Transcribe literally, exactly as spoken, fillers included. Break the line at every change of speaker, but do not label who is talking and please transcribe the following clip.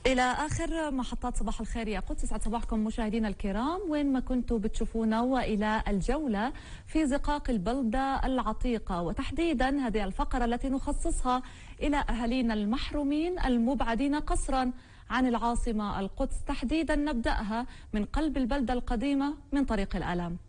إلى آخر محطات صباح الخير يا قدس. يسعد صباحكم مشاهدينا الكرام وين ما كنتوا بتشوفونا، وإلى الجولة في زقاق البلدة العتيقة، وتحديدا هذه الفقرة التي نخصصها إلى أهالينا المحرومين المبعدين قصرا عن العاصمة القدس. تحديدا نبدأها من قلب البلدة القديمة من طريق الألم.